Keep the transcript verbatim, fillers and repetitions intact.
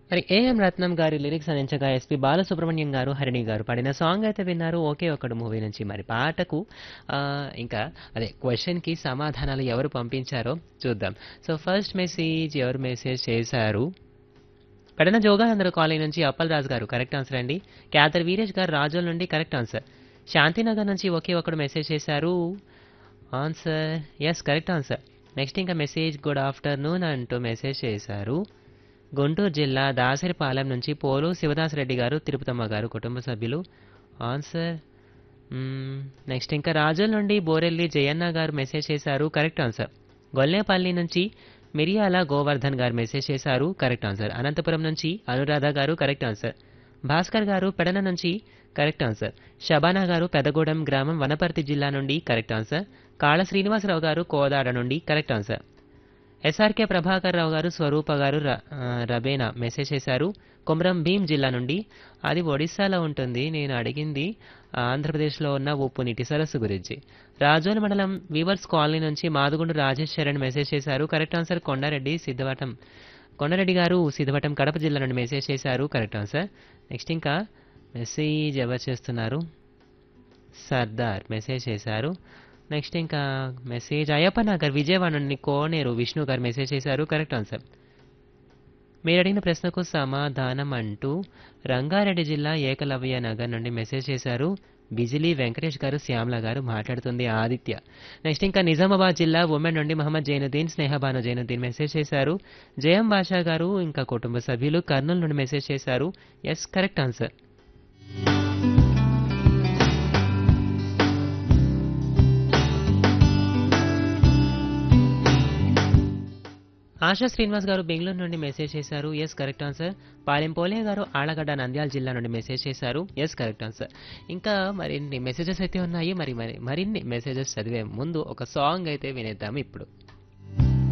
మరి ఏఎం రత్నం గారి లిరిక్స్ అందించగా ఎస్పి బాలసుబ్రహ్మణ్యం గారు, హరిణి గారు పాడిన సాంగ్ అయితే విన్నారు. ఒకే ఒక్కడు మూవీ నుంచి. మరి పాటకు ఆహ్, ఇంకా అదే క్వెషన్‌కి సమాధానాలు ఎవరు పంపించారో చూద్దాం. సో, ఫస్ట్ మెసేజ్ ఎవరు మెసేజ్ చేశారు? పెడన జోగానందర కాలనీ నుంచి అప్పలరాజు గారు కరెక్ట్ ఆన్సర్ అండి. క్యాదర్ వీరేష్ గారు రాజోల్ నుండి కరెక్ట్ ఆన్సర్. శాంతినగర్ నుంచి ఒకే ఒకడు మెసేజ్ చేశారు. Answer yes correct answer. Next ఇంకా మెసేజ్ గుడ్ ఆఫ్టర్నూన్ అంటూ మెసేజ్ చేశారు. గుంటూరు జిల్లా దాసరిపాలెం నుంచి పోలు శివదాసరెడ్డి గారు, తిరుపతమ్మ గారు కుటుంబ సభ్యులు. ఆన్సర్ మ్మ్, నెక్స్ట్ ఇంకా రాజుల నుండి బోరెల్లి జయన్న గారు మెసేజ్ చేశారు. Correct answer. గొల్లేపల్లి నుంచి మిరియాల గోవర్ధన్ గారు మెసేజ్ చేశారు. Correct answer. అనంతపురం నుంచి అనురాధ గారు కరెక్ట్ ఆన్సర్. భాస్కర్ గారు పెడన నుంచి కరెక్ట్ ఆన్సర్. షబానా గారు పెదగూడెం గ్రామం వనపర్తి జిల్లా నుండి కరెక్ట్ ఆన్సర్. కాళ శ్రీనివాసరావు గారు కోదాడ నుండి correct answer. SRK Prabhakar Rao గారు స్వరూప గారు ర- ఆ, రబేనా మెసేజ్ చేశారు. కొమరం భీం జిల్లా నుండి. అది ఒడిశాలో ఉంటుంది. నేను అడిగింది ఆ, ఆంధ్రప్రదేశ్లో ఉన్న ఉప్పు నీటి సరస్సు గురించి. రాజోల్ మండలం వీవర్స్ కాలనీ నుంచి మాదుగుండు రాజేష్ చరణ్ మెసేజ్ చేశారు. Correct answer. కొండారెడ్డి సిద్ధవటం కొండారెడ్డి గారు సిద్ధవటం కడప జిల్లా నుండి మెసేజ్ చేశారు. Correct answer. నెక్స్ట్ ఇంకా మెసేజ్ ఎవరు చేస్తున్నారు? సర్దార్ మెసేజ్ చేశారు. నెక్స్ట్ ఇంకా మెసేజ్ అయ్యప్ప నగర్ విజయవాడ నుండి కోనేరు విష్ణు గారు మెసేజ్ చేశారు. Correct answer. మీరు అడిగిన ప్రశ్నకు సమాధానం అంటూ రంగారెడ్డి జిల్లా ఏకలవ్య నగర్ నుండి మెసేజ్ చేశారు. బిజిలీ వెంకటేష్ గారు, శ్యామల గారు మాట్లాడుతుంది ఆదిత్య. నెక్స్ట్ ఇంకా నిజామాబాద్ జిల్లా ఉమెన్ నుండి మహమ్మద్ జైనుద్దీన్, స్నేహబాను జైనుద్దీన్ మెసేజ్ చేశారు. జయం బాషా గారు ఇంకా కుటుంబ సభ్యులు కర్నూలు నుండి మెసేజ్ చేశారు. Yes correct answer. ASHA Srinivas గారు బెంగళూరు నుండి మెసేజ్ చేశారు. Yes correct answer. పాలెం పోలే గారు ఆళ్లగడ్డ నంద్యాల జిల్లా నుండి మెసేజ్ చేశారు. Yes correct answer. ఇంకా మరిన్ని మెసేజెస్ అయితే ఉన్నాయి. మరి మరి మరిన్ని మెసేజెస్ చదివే ముందు ఒక సాంగ్ అయితే వినేద్దాం ఇప్పుడు.